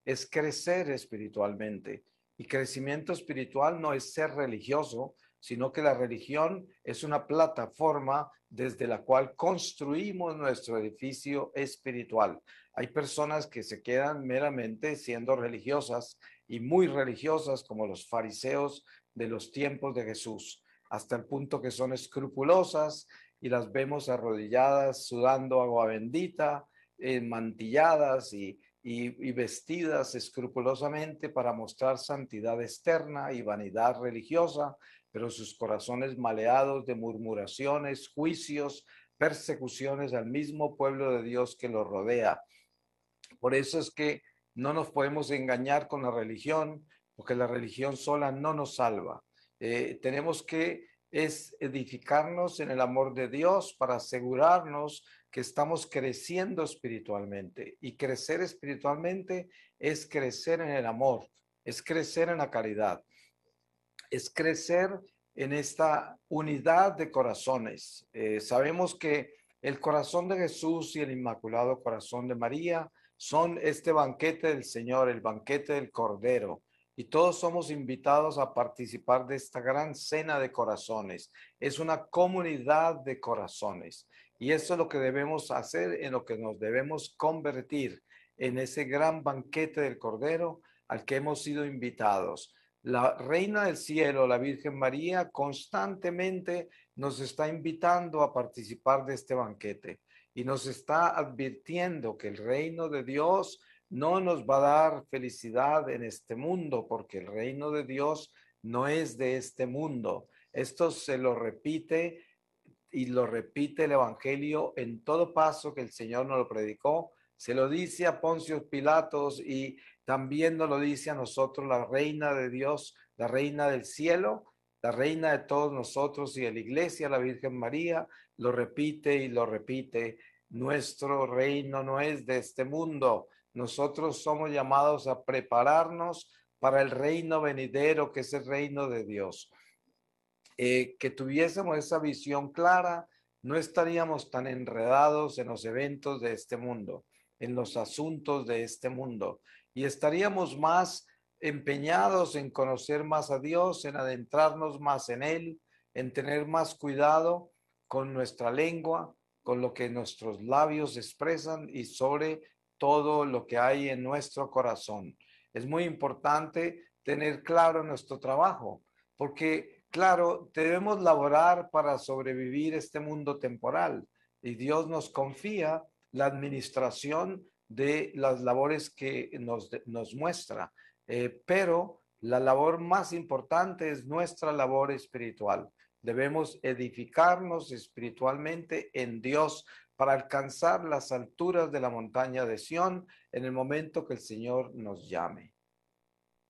es crecer espiritualmente. Y crecimiento espiritual no es ser religioso, sino que la religión es una plataforma desde la cual construimos nuestro edificio espiritual. Hay personas que se quedan meramente siendo religiosas y muy religiosas, como los fariseos de los tiempos de Jesús, hasta el punto que son escrupulosas y las vemos arrodilladas, sudando agua bendita, mantilladas y vestidas escrupulosamente para mostrar santidad externa y vanidad religiosa, pero sus corazones maleados de murmuraciones, juicios, persecuciones al mismo pueblo de Dios que lo rodea. Por eso es que no nos podemos engañar con la religión, porque la religión sola no nos salva. Tenemos que edificarnos en el amor de Dios para asegurarnos que estamos creciendo espiritualmente. Y crecer espiritualmente es crecer en el amor, es crecer en la caridad, es crecer en esta unidad de corazones. Sabemos que el corazón de Jesús y el Inmaculado Corazón de María son este banquete del Señor, el banquete del Cordero. Y todos somos invitados a participar de esta gran cena de corazones. Es una comunidad de corazones. Y eso es lo que debemos hacer, en lo que nos debemos convertir, en ese gran banquete del Cordero al que hemos sido invitados. La Reina del Cielo, la Virgen María, constantemente nos está invitando a participar de este banquete y nos está advirtiendo que el reino de Dios no nos va a dar felicidad en este mundo, porque el reino de Dios no es de este mundo. Esto se lo repite y lo repite el Evangelio en todo paso que el Señor nos lo predicó. Se lo dice a Poncio Pilatos y también nos lo dice a nosotros la Reina de Dios, la Reina del Cielo, la Reina de todos nosotros y de la Iglesia, la Virgen María, lo repite y lo repite. Nuestro reino no es de este mundo. Nosotros somos llamados a prepararnos para el reino venidero, que es el reino de Dios. Que tuviésemos esa visión clara, no estaríamos tan enredados en los eventos de este mundo, en los asuntos de este mundo, y estaríamos más empeñados en conocer más a Dios, en adentrarnos más en Él, en tener más cuidado con nuestra lengua, con lo que nuestros labios expresan y sobre todo lo que hay en nuestro corazón. Es muy importante tener claro nuestro trabajo, porque, claro, debemos laborar para sobrevivir este mundo temporal y Dios nos confía la administración de las labores que nos muestra. Pero la labor más importante es nuestra labor espiritual. Debemos edificarnos espiritualmente en Dios para alcanzar las alturas de la montaña de Sión en el momento que el Señor nos llame.